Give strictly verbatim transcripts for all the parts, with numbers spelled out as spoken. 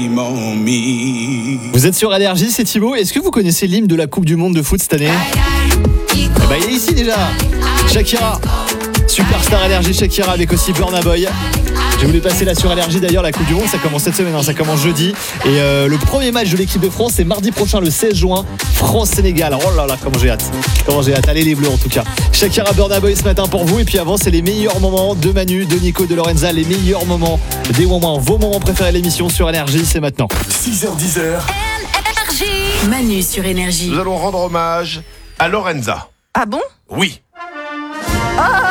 Vous êtes sur Énergie, c'est Thibaut. Est-ce que vous connaissez l'hymne de la Coupe du Monde de foot cette année ? Bah, il est ici déjà. Shakira, Superstar Énergie, Shakira avec aussi Burna Boy. J'ai voulu passer là sur Énergie. D'ailleurs, la Coupe du Monde, ça commence cette semaine, hein, ça commence jeudi. Et euh, le premier match de l'équipe de France, c'est mardi prochain, le seize juin, France-Sénégal. Oh là là, comment j'ai hâte. Comment j'ai hâte. Allez les Bleus en tout cas. Shakira, Burna Boy ce matin pour vous. Et puis avant, c'est les meilleurs moments de Manu, de Nico, de Lorenza. Les meilleurs moments des moments, vos moments préférés de l'émission sur Énergie, c'est maintenant. six heures dix. Manu sur Énergie. Nous allons rendre hommage à Lorenza. Ah bon ? Oui. Ah !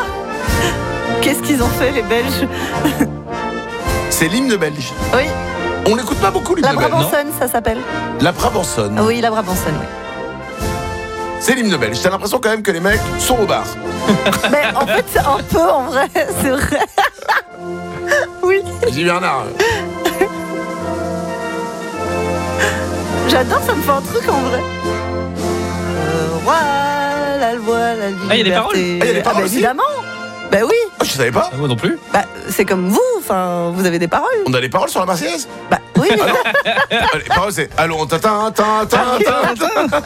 Qu'est-ce qu'ils ont fait les Belges ? C'est l'hymne belge. Oui, On l'écoute pas beaucoup l'hymne la belge. Brabançonne, ça s'appelle. La Brabançonne. Oui, la Brabançonne, oui. C'est l'hymne belge. T'as l'impression quand même que les mecs sont au bar. Mais en fait, c'est un peu en vrai, c'est vrai. Oui, Dis Bernard. j'adore, ça me fait un truc en vrai. Euh, roi, la loi, la liberté. Ah, il y a des paroles. Ah, il y a des paroles bah, aussi évidemment. Bah oui, Oh, je savais pas. Ah, moi non plus. bah, c'est comme vous, enfin, vous avez des paroles. On a des paroles sur la Marseillaise. Bah oui, mais non. Les paroles c'est allons ta ta ta ta ta.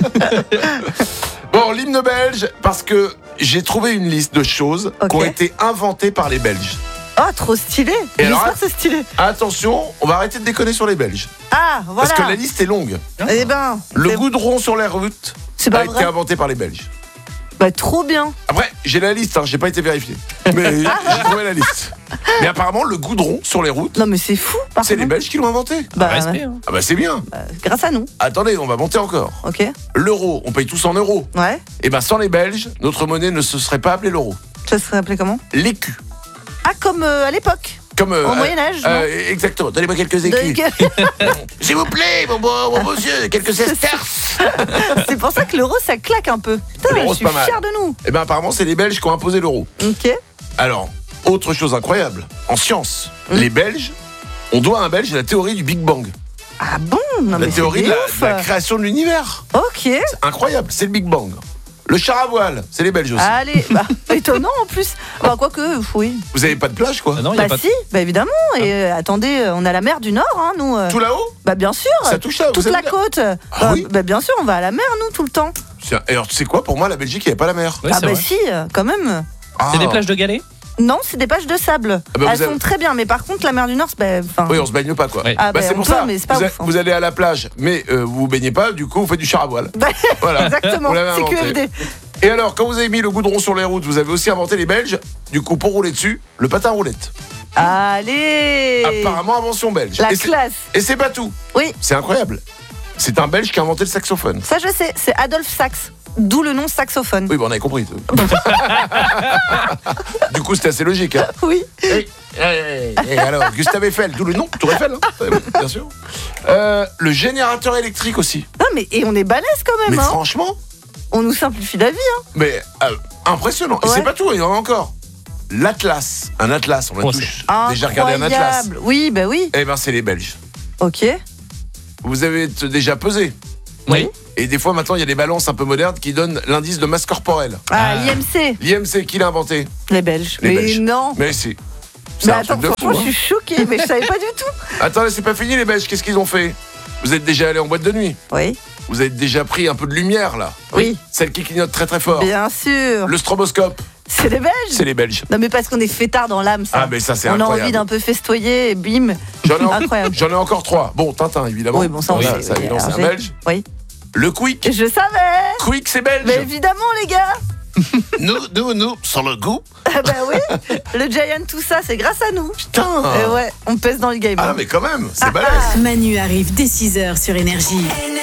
Bon, l'hymne belge parce que j'ai trouvé une liste de choses Ok. qui ont été inventées par les Belges. Oh, trop stylé. Et alors, L'histoire, c'est stylé. Attention, on va arrêter de déconner sur les Belges Ah, voilà. parce que la liste est longue. Eh ben, Le c'est- goudron sur les routes c'est a pas été vrai. inventé par les Belges. Bah trop bien. Après, j'ai la liste, hein, j'ai pas été vérifié. Mais j'ai trouvé la liste. Mais apparemment, le goudron sur les routes, Non mais c'est fou. par c'est les contre. Belges qui l'ont inventé. Bah, Respect. Hein. Ah bah c'est bien. bah, grâce à nous. Attendez, on va monter encore. Ok. L'euro, on paye tous en euros. Ouais. Et ben sans les Belges, notre monnaie ne se serait pas appelée l'euro. Ça serait appelé comment ? L'écu. Ah, comme euh, à l'époque. Comme euh, Au euh, Moyen-Âge, non euh, exactement. Donnez-moi quelques De- écus. S'il vous plaît, mon beau, mon beau monsieur, quelques sesterces. C'est pour ça que l'euro ça claque un peu. Putain, L'euro, je c'est suis pas mal. fière de nous. Et ben apparemment, c'est les Belges qui ont imposé l'euro. Ok. Alors, autre chose incroyable, en science, Hum. les Belges, on doit à un Belge la théorie du Big Bang. Ah bon ? Non La mais théorie c'est de des la, ouf. de la création de l'univers. Ok. C'est incroyable, c'est le Big Bang. Le char à voile, c'est les Belges aussi. Allez, bah, étonnant en plus. Bah quoique, oui. Vous avez pas de plage, quoi Ah non, il y a Bah pas si, bah évidemment. Et euh, attendez, euh, on a la mer du Nord, hein, nous. euh. Tout là-haut Bah bien sûr. Ça touche là, vous Toute avez la la- côte. Ah bah, oui bah, bien sûr, on va à la mer, nous, tout le temps. C'est- Et alors, tu sais quoi, pour moi, la Belgique, il n'y avait pas la mer. Ouais, ah c'est bah vrai. si, euh, quand même. Ah. C'est des plages de galets. Non, c'est des plages de sable. Ah bah, Elles vous avez- sont très bien, mais par contre, la mer du Nord, c'est bah, enfin. Oui, on se baigne pas, quoi. Ouais. Ah Bah, bah, c'est on pour peut, ça, mais c'est pas vous, a- ouf, hein. vous allez à la plage, mais euh, vous vous baignez pas, du coup, vous faites du char à voile. Bah, Voilà. exactement, On l'avait c'est inventé. Q F D. Et alors, quand vous avez mis le goudron sur les routes, vous avez aussi inventé les Belges, du coup, pour rouler dessus, le patin roulette. Allez. Apparemment, invention belge. La et c'est- classe. Et c'est pas tout. Oui, C'est incroyable. C'est un Belge qui a inventé le saxophone. ça je sais, c'est Adolphe Sax. D'où le nom saxophone. Oui, bon, on avait compris. Du coup, c'était assez logique. Hein. Oui. Et, et- et alors, Gustave Eiffel, d'où le nom, Tour Eiffel, hein, bien sûr. Euh, le générateur électrique aussi. Non mais et on est balèze quand Mais même. Hein. franchement, On nous simplifie la vie. Hein. mais euh, impressionnant. Et Ouais. c'est pas tout, il y en a encore. L'Atlas, un Atlas, on a Oh, tous déjà regardé un Atlas. Incroyable. Oui, bah oui. Eh ben, c'est les Belges. Ok. Vous avez t- déjà pesé. Oui. Et des fois, maintenant, il y a des balances un peu modernes qui donnent l'indice de masse corporelle. Ah, Ah. l'I M C, L'I M C, qui l'a inventé? les Belges. Les mais Belges. non. Mais c'est. C'est Mais un attends, truc de fou. franchement, hein. je suis choquée, mais je savais pas du tout. Attendez, c'est pas fini, les Belges. Qu'est-ce qu'ils ont fait? Vous êtes déjà allé en boîte de nuit? Oui. Vous avez déjà pris un peu de lumière, là? Oui. Celle qui clignote très très fort. Bien sûr. Le stroboscope, C'est les Belges. c'est les Belges. Non mais parce qu'on est fêtard dans l'âme, ça. Ah, mais ça, c'est On a incroyable. envie d'un peu festoyer et bim. J'en ai, en- Incroyable. j'en ai encore trois. Bon, Tintin, évidemment. Oui, bon, ça, on Voilà, sait, ça, oui, évidemment, c'est un alors, j'ai- Belge. Oui. Le Quick. Je savais. Quick, c'est belge. Mais évidemment, les gars. Nous, nous, nous, sur le goût. Ah bah oui. Le Giant, tout ça, c'est grâce à nous. Putain. Et ouais, on pèse dans le game. Ah, hein. mais quand même, c'est Ah, balèze. Manu arrive dès six heures sur Énergie.